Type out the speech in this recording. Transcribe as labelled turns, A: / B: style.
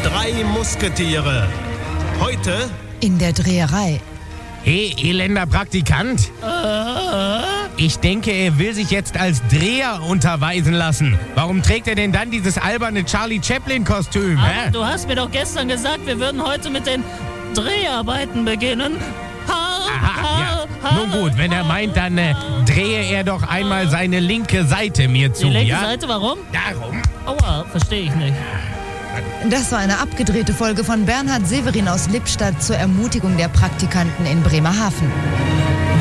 A: 3 Musketiere. Heute
B: In der Dreherei.
C: Hey, elender Praktikant. Ich denke, er will sich jetzt als Dreher unterweisen lassen. Warum trägt er denn dann dieses alberne Charlie Chaplin-Kostüm?
D: Aber du hast mir doch gestern gesagt, wir würden heute mit den Dreharbeiten beginnen.
C: Aha, ja. Nun gut, wenn er meint, dann drehe er doch einmal seine linke Seite mir zu,
D: Die linke
C: ja?
D: Seite, warum?
C: Darum.
D: Aua, verstehe ich nicht.
B: Das war eine abgedrehte Folge von Bernhard Severin aus Lippstadt zur Ermutigung der Praktikanten in Bremerhaven.